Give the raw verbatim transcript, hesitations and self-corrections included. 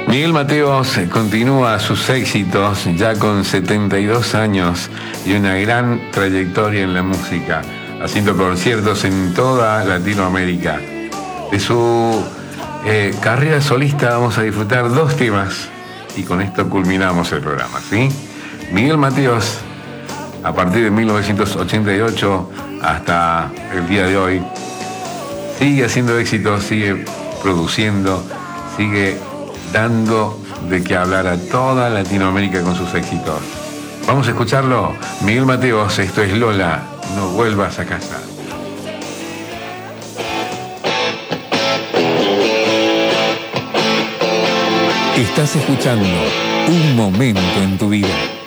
Miguel Mateos continúa sus éxitos ya con setenta y dos años y una gran trayectoria en la música, haciendo conciertos en toda Latinoamérica. De su eh, carrera solista vamos a disfrutar dos temas y con esto culminamos el programa, ¿sí? Miguel Mateos, a partir de mil novecientos ochenta y ocho hasta el día de hoy, sigue haciendo éxitos, sigue produciendo, sigue dando de qué hablar a toda Latinoamérica con sus éxitos. Vamos a escucharlo. Miguel Mateos, esto es Lola, no vuelvas a casa. Estás escuchando Un Momento en tu Vida.